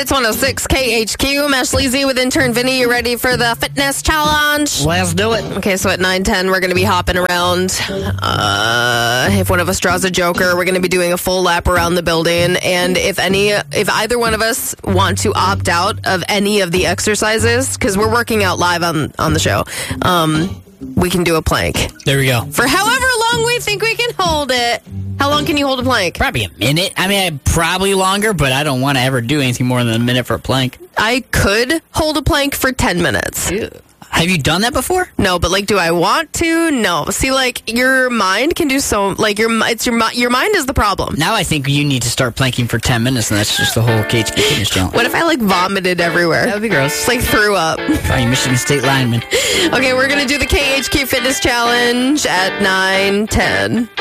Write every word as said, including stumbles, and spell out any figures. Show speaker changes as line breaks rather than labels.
Hits one oh six K H Q. Mesh Leezy with intern Vinny. You ready for the fitness challenge?
Let's do it.
Okay, so at nine ten, we're going to be hopping around. Uh, if one of us draws a joker, we're going to be doing a full lap around the building. And if any, if either one of us want to opt out of any of the exercises, because we're working out live on, on the show, um, we can do a plank.
There we go.
For however long we think we can hold it. How long can you hold a plank?
Probably a minute. I mean, probably longer, but I don't want to ever do anything more than a minute for a plank.
I could hold a plank for ten minutes.
Ew. Have you done that before?
No, but like, do I want to? No. See, like, your mind can do so. Like, your it's your mi- your mind is the problem.
Now I think you need to start planking for ten minutes, and that's just the whole K H Q fitness challenge.
What if I like vomited everywhere?
That would be gross.
Just like threw up.
Probably Michigan State lineman.
Okay, we're gonna do the K H Q fitness challenge at nine ten.